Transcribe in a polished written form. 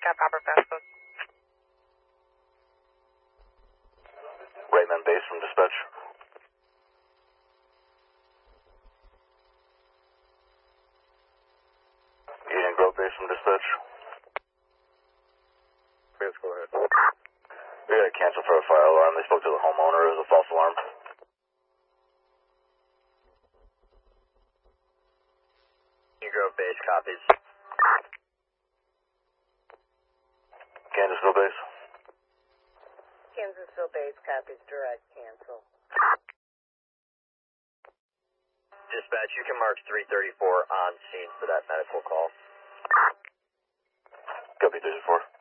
Got proper passcode. Rayman base from dispatch. Union Grove base from dispatch. Yes, go ahead. We got to cancel for a fire alarm. They spoke to the homeowner. It was a false alarm. Union Grove base copies. Kansasville base. Kansasville base copies direct cancel. Dispatch, you can mark 334 on scene for that medical call. Copy 34.